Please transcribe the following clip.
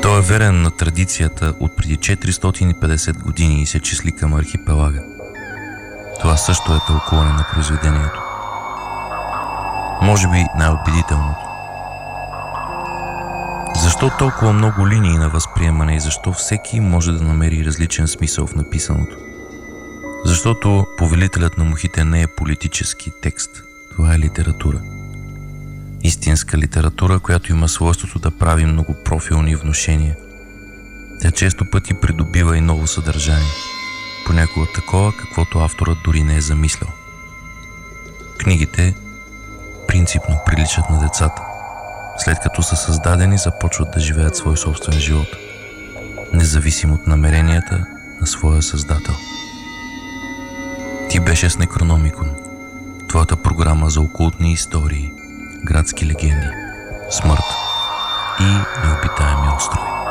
Той е верен на традицията от преди 450 години и се числи към архипелага. Това също е тълкуване на произведението. Може би най-убедителното. Защо толкова много линии на възприемане и защо всеки може да намери различен смисъл в написаното? Защото Повелителят на мухите не е политически текст. Това е литература. Истинска литература, която има свойството да прави многопрофилни внушения. Тя често пъти придобива и ново съдържание. Понякога такова, каквото авторът дори не е замислял. Книгите принципно приличат на децата. След като са създадени, започват да живеят свой собствен живот, независимо от намеренията на своя създател. Ти беше с Некрономикон, твоята програма за окултни истории, градски легенди, смърт и необитаеми острови.